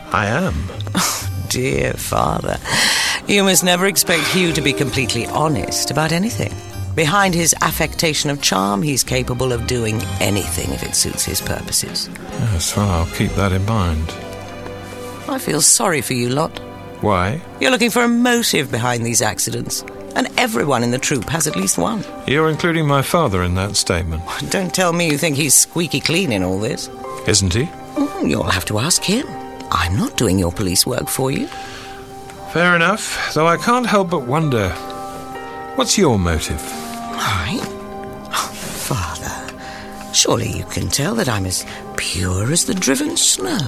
I am. Dear Father, you must never expect Hugh to be completely honest about anything. Behind his affectation of charm, he's capable of doing anything if it suits his purposes. Yes, well, I'll keep that in mind. I feel sorry for you lot. Why? You're looking for a motive behind these accidents, and everyone in the troupe has at least one. You're including my father in that statement. Don't tell me you think he's squeaky clean in all this. Isn't he? You'll have to ask him. I'm not doing your police work for you. Fair enough, though I can't help but wonder, what's your motive? Mine? Oh, Father, surely you can tell that I'm as pure as the driven snow.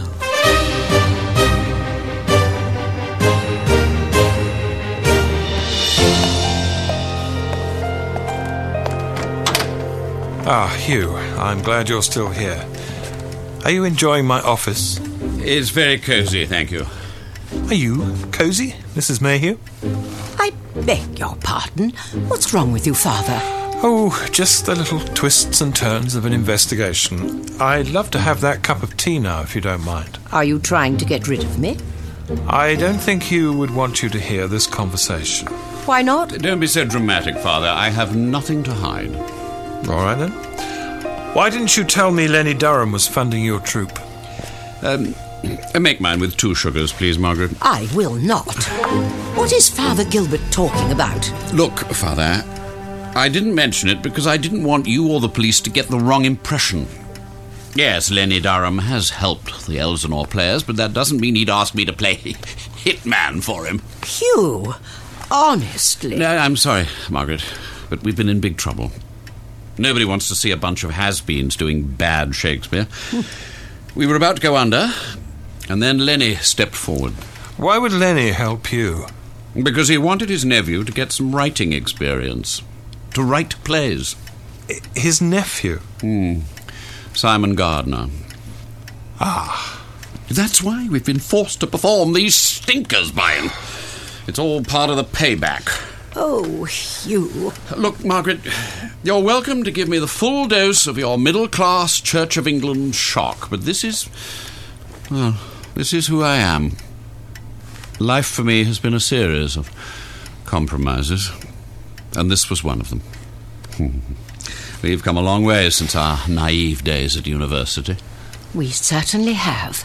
Ah, Hugh, I'm glad you're still here. Are you enjoying my office? It's very cosy, thank you. Are you cosy, Mrs. Mayhew? I beg your pardon. What's wrong with you, Father? Oh, just the little twists and turns of an investigation. I'd love to have that cup of tea now, if you don't mind. Are you trying to get rid of me? I don't think Hugh would want you to hear this conversation. Why not? Don't be so dramatic, Father. I have nothing to hide. All right, then. Why didn't you tell me Lenny Durham was funding your troupe? Make mine with 2 sugars, please, Margaret. I will not. What is Father Gilbert talking about? Look, Father, I didn't mention it because I didn't want you or the police to get the wrong impression. Yes, Lenny Durham has helped the Elsinore players, but that doesn't mean he'd ask me to play hitman for him. Hugh, honestly. No, I'm sorry, Margaret, but we've been in big trouble. Nobody wants to see a bunch of has-beens doing bad Shakespeare. We were about to go under, and then Lenny stepped forward. Why would Lenny help you? Because he wanted his nephew to get some writing experience. To write plays. His nephew? Simon Gardner. Ah. That's why we've been forced to perform these stinkers by him. It's all part of the payback. Oh, Hugh. Look, Margaret, you're welcome to give me the full dose of your middle-class Church of England shock, but this is who I am. Life for me has been a series of compromises, and this was one of them. We've come a long way since our naive days at university. We certainly have.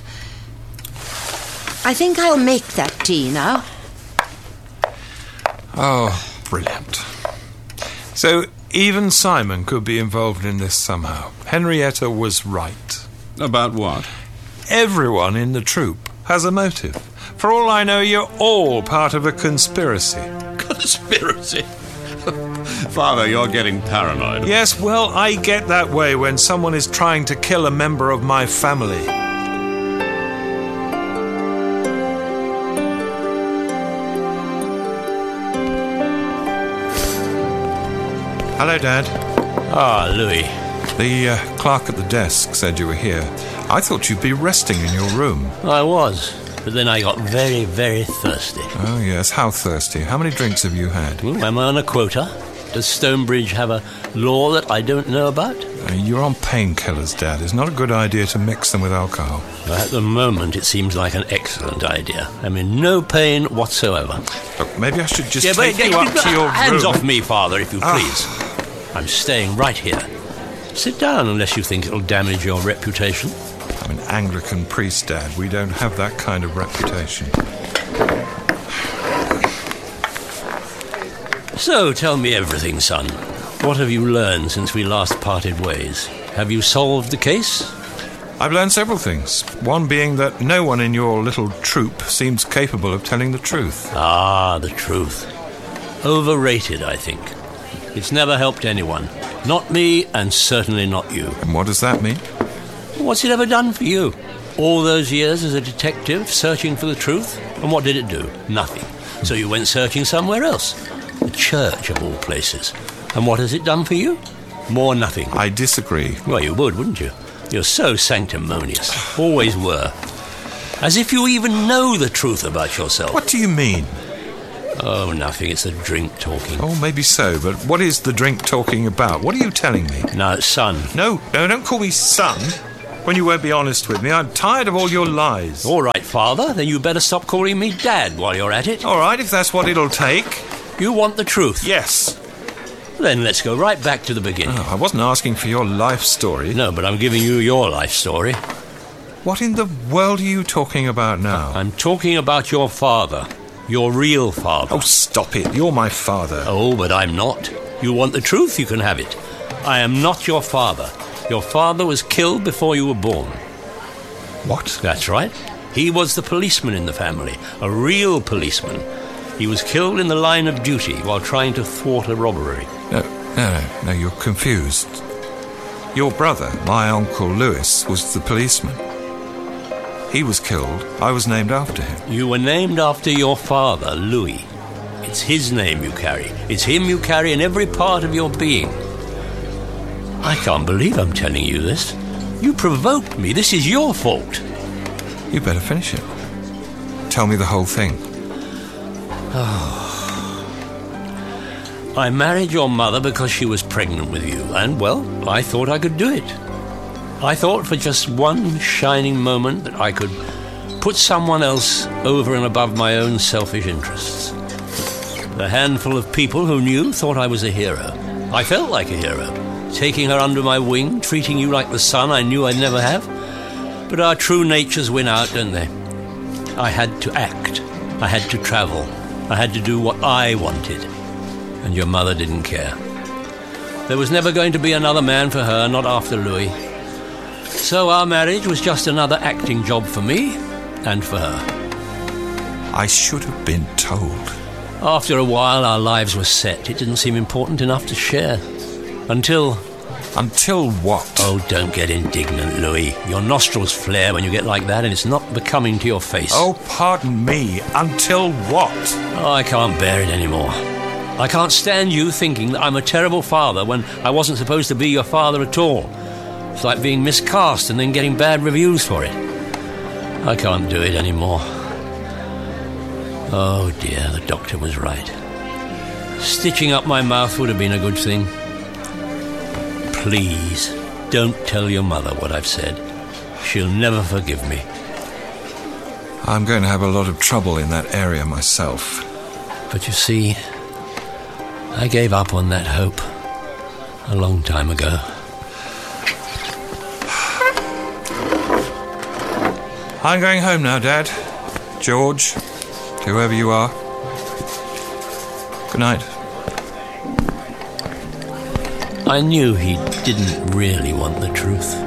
I think I'll make that tea now. Oh, brilliant. So even Simon could be involved in this somehow. Henrietta was right. About what? Everyone in the troupe has a motive. For all I know, you're all part of a conspiracy. Conspiracy? Father, you're getting paranoid. Yes, well, I get that way when someone is trying to kill a member of my family. Hello, Dad. Ah, Louis. The clerk at the desk said you were here. I thought you'd be resting in your room. I was, but then I got very, very thirsty. Oh, yes. How thirsty? How many drinks have you had? Am I on a quota? Does Stonebridge have a law that I don't know about? You're on painkillers, Dad. It's not a good idea to mix them with alcohol. At the moment, it seems like an excellent idea. I'm in no pain whatsoever. Look, maybe I should just take you up to your room. Hands off me, Father, if you please. I'm staying right here. Sit down unless you think it'll damage your reputation. I'm an Anglican priest, Dad. We don't have that kind of reputation. So, tell me everything, son. What have you learned since we last parted ways? Have you solved the case? I've learned several things. One being that no one in your little troupe seems capable of telling the truth. Ah, the truth. Overrated, I think. It's never helped anyone. Not me, and certainly not you. And what does that mean? What's it ever done for you? All those years as a detective, searching for the truth? And what did it do? Nothing. So you went searching somewhere else. The church, of all places. And what has it done for you? More nothing. I disagree. Well, you would, wouldn't you? You're so sanctimonious. Always were. As if you even know the truth about yourself. What do you mean? Oh, nothing. It's the drink talking. Oh, maybe so, but what is the drink talking about? What are you telling me? No, son. No, don't call me son. when you won't be honest with me. I'm tired of all your lies. All right, Father, then you better stop calling me Dad while you're at it. All right, if that's what it'll take. You want the truth? Yes. Then let's go right back to the beginning. Oh, I wasn't asking for your life story. No, but I'm giving you your life story. What in the world are you talking about now? I'm talking about your father. Your real father. Oh, stop it. You're my father. Oh, but I'm not. You want the truth, you can have it. I am not your father. Your father was killed before you were born. What? That's right. He was the policeman in the family. A real policeman. He was killed in the line of duty while trying to thwart a robbery. No, you're confused. Your brother, my Uncle Lewis, was the policeman. He was killed. I was named after him. You were named after your father, Louis. It's his name you carry. It's him you carry in every part of your being. I can't believe I'm telling you this. You provoked me. This is your fault. You better finish it. Tell me the whole thing. I married your mother because she was pregnant with you, and, well, I thought I could do it. I thought for just one shining moment that I could put someone else over and above my own selfish interests. The handful of people who knew thought I was a hero. I felt like a hero, taking her under my wing, treating you like the son I knew I'd never have. But our true natures win out, don't they? I had to act. I had to travel. I had to do what I wanted. And your mother didn't care. There was never going to be another man for her, not after Louis. So our marriage was just another acting job for me and for her. I should have been told. After a while, our lives were set. It didn't seem important enough to share. Until... Until what? Oh, don't get indignant, Louis. Your nostrils flare when you get like that, and it's not becoming to your face. Oh, pardon me. Until what? Oh, I can't bear it anymore. I can't stand you thinking that I'm a terrible father when I wasn't supposed to be your father at all. It's like being miscast and then getting bad reviews for it. I can't do it anymore. Oh dear, the doctor was right. Stitching up my mouth would have been a good thing. Please, don't tell your mother what I've said. She'll never forgive me. I'm going to have a lot of trouble in that area myself. But you see, I gave up on that hope a long time ago. I'm going home now, Dad. George, whoever you are. Good night. I knew he didn't really want the truth.